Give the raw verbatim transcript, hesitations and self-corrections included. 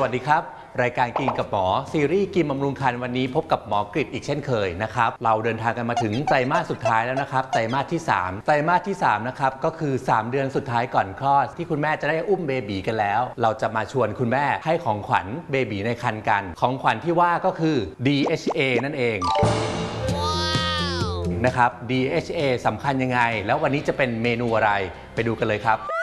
วัสดีครับรายการกินกับหมอซีรีส์กินบำรุงครรภ์วันนี้พบกับหมอกฤษอีกเช่นเคยนะครับเราเดินทางกันมาถึงไตรมาสสุดท้ายแล้วนะครับไตรมาสที่สามไตรมาสที่สามนะครับก็คือสามเดือนสุดท้ายก่อนคลอดที่คุณแม่จะได้อุ้มเบบีกันแล้วเราจะมาชวนคุณแม่ให้ของขวัญเบบีในครรภ์กันของขวัญที่ว่าก็คือ ดี เอช เอ นั่นเองนะครับ ดี เอช เอ สำคัญยังไงแล้ววันนี้จะเป็นเมนูอะไรไปดูกันเลยครับ